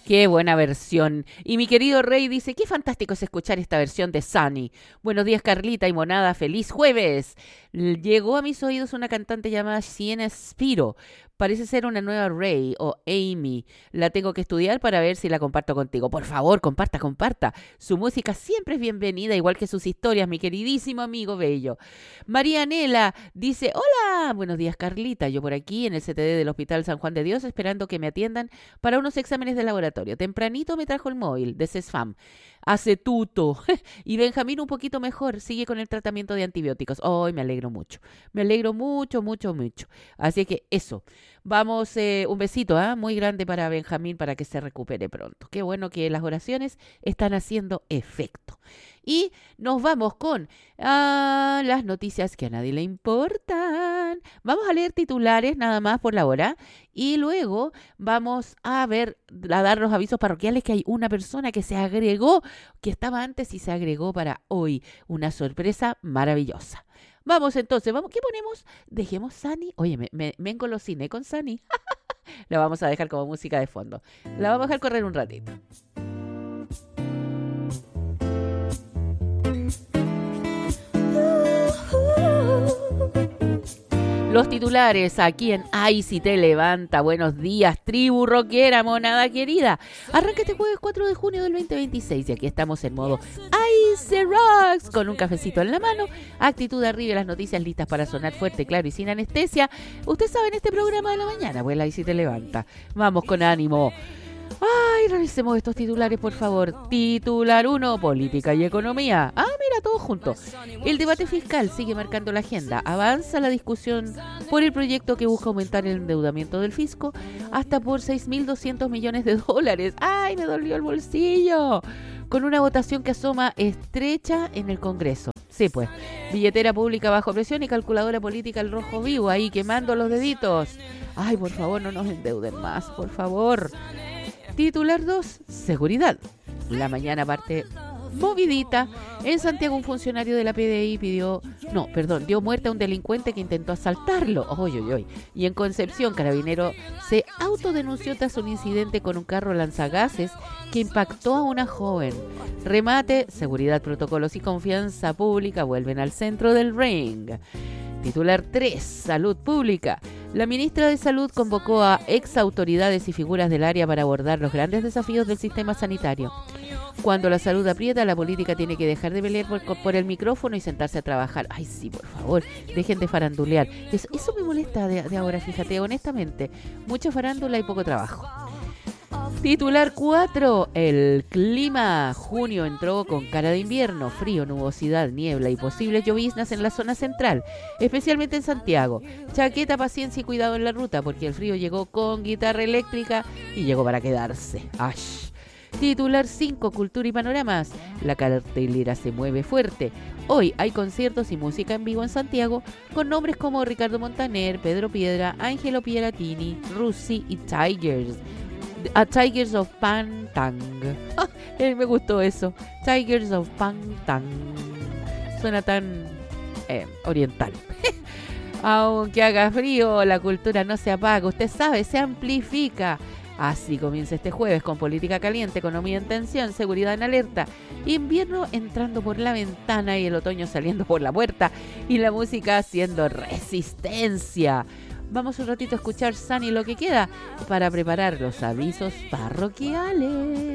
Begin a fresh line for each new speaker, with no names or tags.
Qué buena versión. Y mi querido Rey dice, qué fantástico es escuchar esta versión de Sunny. Buenos días, Carlita y Monada. Feliz jueves. Llegó a mis oídos una cantante llamada Sienna Spiro. Parece ser una nueva Ray o Amy. La tengo que estudiar para ver si la comparto contigo. Por favor, comparta. Su música siempre es bienvenida, igual que sus historias, mi queridísimo amigo bello. María Nela dice, hola, buenos días, Carlita. Yo por aquí en el CTD del Hospital San Juan de Dios esperando que me atiendan para unos exámenes de laboratorio. Tempranito me trajo el móvil de CESFAM. Hace tuto. Y Benjamín un poquito mejor. Sigue con el tratamiento de antibióticos. Hoy me alegro mucho. Me alegro mucho. Así que eso. Vamos, un besito muy grande para Benjamín para que se recupere pronto. Qué bueno que las oraciones están haciendo efecto. Y nos vamos con las noticias que a nadie le importan. Vamos a leer titulares nada más por la hora. Y luego vamos a dar los avisos parroquiales que hay una persona que se agregó, que estaba antes y se agregó para hoy. Una sorpresa maravillosa. Vamos entonces, ¿qué ponemos? Dejemos Sunny. Oye, me engolosiné con Sunny. La vamos a dejar como música de fondo. La vamos a dejar correr un ratito. Los titulares aquí en Ay Si Te Levanta. Buenos días, tribu rockera, monada querida. Arranca este jueves 4 de junio del 2026 y aquí estamos en modo Ice Rocks con un cafecito en la mano, actitud arriba y las noticias listas para sonar fuerte, claro y sin anestesia. Usted sabe en este programa de la mañana, pues Ay Si Te Levanta. Vamos con ánimo. Ay, revisemos estos titulares, por favor. Titular 1, política y economía. Mira, todos juntos. El debate fiscal sigue marcando la agenda. Avanza la discusión por el proyecto que busca aumentar el endeudamiento del fisco hasta por 6.200 millones de dólares. ¡Ay, me dolió el bolsillo! Con una votación que asoma estrecha en el Congreso. Sí, pues. Billetera pública bajo presión y calculadora política al rojo vivo, ahí quemando los deditos. Ay, por favor, no nos endeuden más, por favor. Titular 2, seguridad. La mañana parte movidita. En Santiago un funcionario de la PDI dio muerte a un delincuente que intentó asaltarlo. Y en Concepción, carabinero se autodenunció tras un incidente con un carro lanzagases que impactó a una joven. Remate, seguridad, protocolos y confianza pública vuelven al centro del ring. Titular 3, salud pública. La ministra de Salud convocó a ex autoridades y figuras del área para abordar los grandes desafíos del sistema sanitario. Cuando la salud aprieta, la política tiene que dejar de pelear por el micrófono y sentarse a trabajar. Ay, sí, por favor, dejen de farandulear. Eso me molesta de ahora, fíjate, honestamente. Mucha farándula y poco trabajo. Titular 4, el clima. Junio entró con cara de invierno, frío, nubosidad, niebla y posibles lloviznas en la zona central, especialmente en Santiago. Chaqueta, paciencia y cuidado en la ruta, porque el frío llegó con guitarra eléctrica y llegó para quedarse. ¡Ash! Titular 5, cultura y panoramas. La cartelera se mueve fuerte. Hoy hay conciertos y música en vivo en Santiago con nombres como Ricardo Montaner, Pedro Piedra, Angelo Pieratini, Rusi y Tigers. A Tigers of Pantang. Me gustó eso. Tigers of Pantang. Suena tan oriental. Aunque haga frío, la cultura no se apaga. Usted sabe, se amplifica. Así comienza este jueves con política caliente, economía en tensión, seguridad en alerta, invierno entrando por la ventana y el otoño saliendo por la puerta y la música haciendo resistencia. Vamos un ratito a escuchar Sunny lo que queda para preparar los avisos parroquiales.